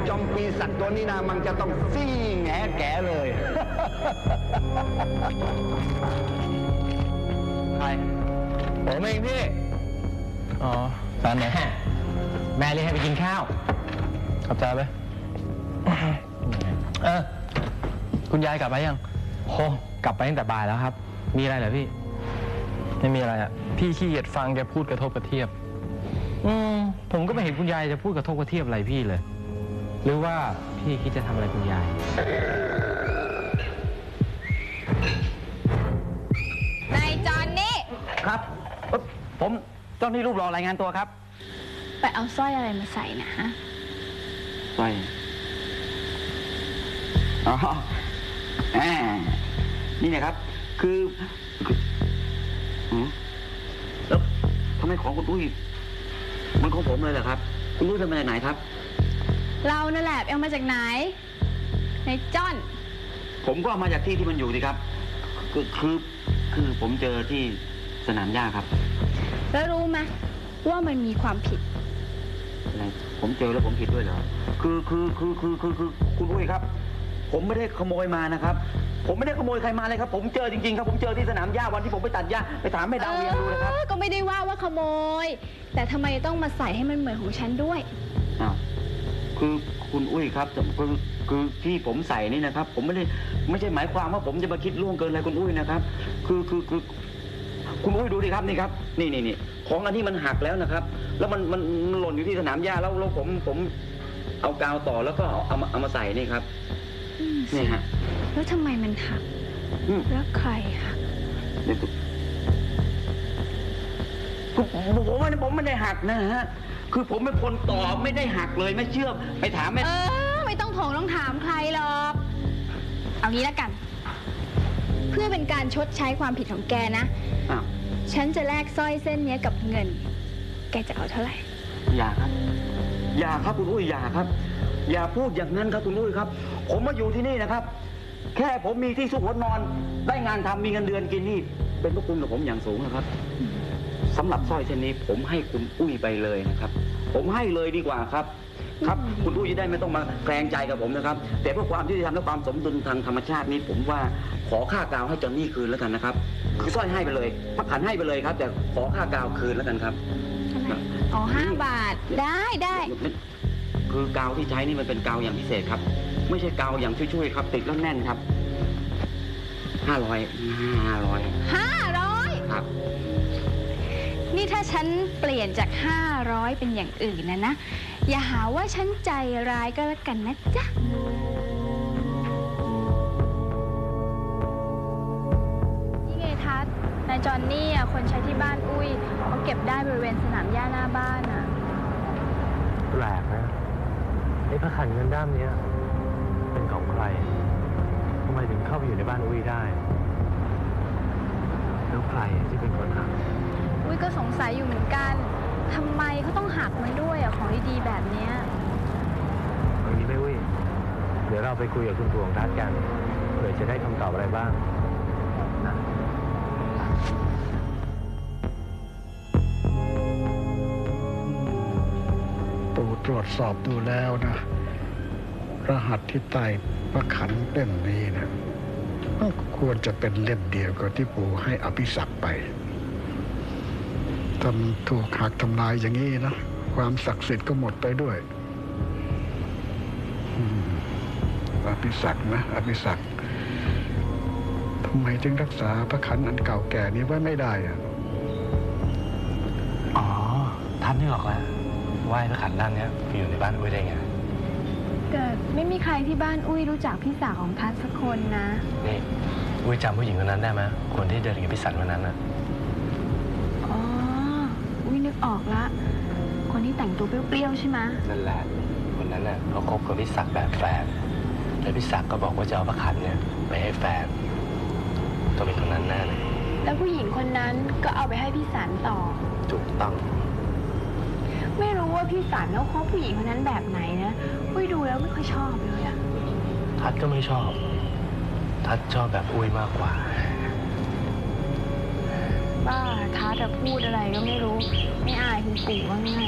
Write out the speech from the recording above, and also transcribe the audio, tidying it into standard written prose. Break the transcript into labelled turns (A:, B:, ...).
A: จอมปีศาจตัวนี้นะมันจะต้องซี่แงแก่เลยใครผมเองพี่อ๋อตอนไหนแม่เรียกให้ไปกินข้าวขอบใจไหมคุณยายกลับไปยังโอ้กลับไปตั้งแต่บ่ายแล้วครับมีอะไรเหรอพี่ไม่มีอะไรอ่ะพี่ขี้เกียจฟังแกพูดกระทบกระเทียบผมก็ไม่เห็นคุณยายจะพูดกระทบกระเทียบอะไรพี่เลยหรือว่าพี่คิดจะทำอะไรคุณยาย
B: นายจอนนี่
A: ครับผมเจ้าหนี้รูปรอรายงานตัวครับ
B: ไปเอาสร้อยอะไรมาใส่นะฮะ
A: สร้อยอ๋อนี่นะครับคือแล้วทำไมของคุณอุ้ยมันของผมเลยเหรอครับคุณอุ้ยทำมาจากไหนครับ
B: เรานั่นแหละเอามาจากไหนนายจอน
A: ผมก็เอามาจากที่มันอยู่สิครับคือผมเจอที่สนามหญ้าครับ
B: แล้วรู้ไหมว่ามันมีความผิด
A: อะไรผมเจอแล้วผมผิดด้วยเหรอคือคุณอุ้ยครับผมไม่ได้ขโมยมานะครับผมไม่ได้ขโมยใครมาเลยครับผมเจอจริงๆครับผมเจอที่สนามหญ้าวันที่ผมไปตัดหญ้าไปถามแม่ดาวเรียนดูนะครับ
B: ก็ไม่ได้ว่าขโมยแต่ทำไมต้องมาใส่ให้มันเหมือนของฉันด้วย
A: คือคุณอุ้ยครับคือที่ผมใส่นี่นะครับผมไม่ใช่หมายความว่าผมจะมาคิดล่วงเกินอะไรคุณอุ้ยนะครับคือคุณอุ้ยดูดิครับนี่ครับนี่ของอันที่มันหักแล้วนะครับแล้วมันหล่นอยู่ที่สนามหญ้าแล้วผมเอากาวต่อแล้วก็เอามาใส่นี่ครับนี่ฮะ
B: แล้วทำไมมันหักแล้วใครหัก
A: ผมไม่ได้หักนะฮะคือผมเป็นคนตอบไม่ได้หักเลยไม่เชื่อไปถามแม่
B: ไม่ต้องถามใครหรอกเอางี้แล้วกันเพื่อเป็นการชดใช้ความผิดของแกนะฉันจะแลกสร้อยเส้นนี้กับเงินแกจะเอาเท่าไหร่
A: อย่าครับคุณอุ้ยอย่าครับอย่าพูดอย่างนั้นครับคุณอุ้ยครับผมมาอยู่ที่นี่นะครับแค่ผมมีที่ซุกหัวนอนได้งานทำมีเงินเดือนกินนี่เป็นพระคุณกับผมอย่างสูงนะครับสำหรับสร้อยเส้นนี้ผมให้คุณอุ้ยไปเลยนะครับผมให้เลยดีกว่าครับคุณอุ้ยจะได้ไม่ต้องมาแกรงใจกับผมนะครับแต่เพื่อความยุติธรรมและความสมดุลทางธรรมชาตินี้ผมว่าขอค่ากาวให้จอนนี่คืนแล้วกันนะครับคือสร้อยให้ไปเลยพักขันให้ไปเลยครับแต่ขอค่ากาวคืนแล้วกันครับ
B: 5 บาทได้
A: คือกาวที่ใช้นี่มันเป็นกาวอย่างพิเศษครับไม่ใช่กาวอย่างช่วยๆครับติดแล้วแน่นครับ500ครับ
B: นี่ถ้าฉันเปลี่ยนจาก500เป็นอย่างอื่นนะอย่าหาว่าฉันใจร้ายก็แล้วกันนะจ๊ะนี่ไงทัศน์นายจอนนี่คนใช้ที่บ้านอุ้ยเขาเก็บได้บริเวณสนามหญ้าหน้าบ้าน
C: แปลกนะไอ้พระขันเงินด้ามนี้เป็นของใครทำไมถึงเข้าไปอยู่ในบ้านอุ้ยได้แล้วใครที่เป็นคนหัก
B: อุ้ยก็สงสัยอยู่เหมือนกันทำไมเขาต้องหักมันด้วยของดีๆแบบนี้
C: อย่างนี้ไม่อุ้ยเดี๋ยวเราไปคุยกับคุณปู่ของทัศน์กันเผื่อจะได้คำตอบอะไรบ้างนะ
D: ปู่ตรวจสอบดูแล้วนะรหัสที่ใต้พระขันเล่มนี้นะควรจะเป็นเล่มเดียวกับที่ปู่ให้อภิศักดิ์ไปทำถูกหักทำลายอย่างนี้นะความศักดิ์สิทธิ์ก็หมดไปด้วยอภิศักดิ์นะอภิศักดิ์ทำไมจึงรักษาพระขันอันเก่าแก่นี้ไว้ไม่ได้
C: อ๋อท่านนี่หรอกนะว่าพระขันด้านนี้อยู่ในบ้านอุ้ยได้ไง
B: เกิดไม่มีใครที่บ้านอุ้ยรู้จักพี่สาวของทัศน์สักคนนะ
C: นี่อุ้ยจำผู้หญิงคนนั้นได้ไหมคนที่เดินกับพี่สันวันนั้นน่ะ
B: อุ้ยนึกออกละคนที่แต่งตัวเปรี้ยวๆใช่ไหม
C: นั่นแหละคนนั้นน่ะเขาคบกับพี่ศักดิ์แบบแฟนแล้วพี่ศักดิ์ก็บอกว่าจะเอาพระขันเนี่ยไปให้แฟนต้องเป็นคนนั้นแน่เลย
B: แล้วผู้หญิงคนนั้นก็เอาไปให้พี่สันต่อ
C: ถูกต้อง
B: ไม่รู้ว่าพี่สันเขาคบผู้หญิงคนนั้นแบบไหนนะอุ้ยดูแล้วไม่ค่อยชอบเลยอะ
C: ทัดก็ไม่ชอบทัดชอบแบบอุ้ยมากกว่า
B: บ้าทัดจะพูดอะไรก็ไม่รู้ไม่อายคุณปู่ว่าไง